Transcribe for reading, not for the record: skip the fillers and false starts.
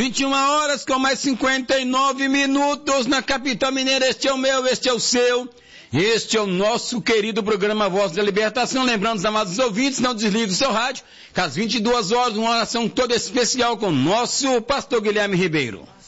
21 horas com mais 59 minutos na capital mineira. Este é o meu, este é o seu, este é o nosso querido programa Voz da Libertação. Lembrando os amados ouvintes, não desligue o seu rádio, que às 22 horas, uma oração toda especial com o nosso pastor Guilherme Ribeiro.